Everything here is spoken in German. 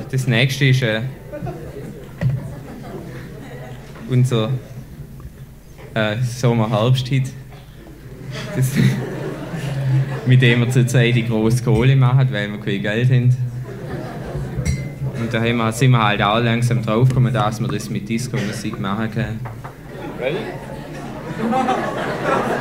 Das nächste ist unser Sommer-Herbst-Hit. Mit dem wir zurzeit die grosse Kohle machen, weil wir kein Geld haben. Und da sind wir halt auch langsam draufgekommen, dass man das mit Disco-Musik machen kann.